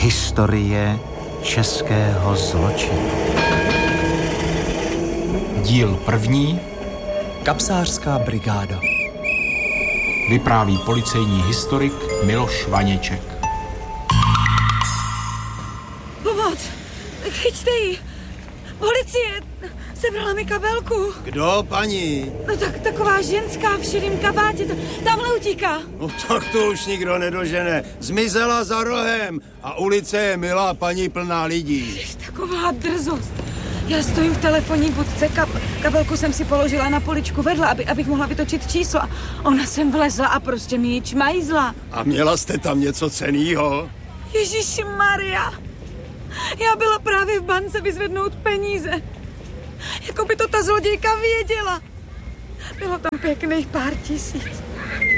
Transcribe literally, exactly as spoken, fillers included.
Historie českého zločinu. Díl první. Kapsářská brigáda. Vypráví policejní historik Miloš Vaněček. Pomoc! Chyťte ji! Policie! Sebrala mi kabelku. Kdo, paní? No tak taková ženská v šedým kabátě. Tamhle utíká. No tak to už nikdo nedožene. Zmizela za rohem a ulice je milá paní plná lidí. Taková drzost. Já stojím v telefonní budce, kab, kabelku jsem si položila na poličku vedle, aby, abych mohla vytočit číslo. A ona sem vlezla a prostě mi ji čmajzla. A měla jste tam něco cenného? Ježiši Maria. Já byla právě v bance vyzvednout peníze. Jako by to ta zlodějka věděla. Bylo tam pěkných pár tisíc.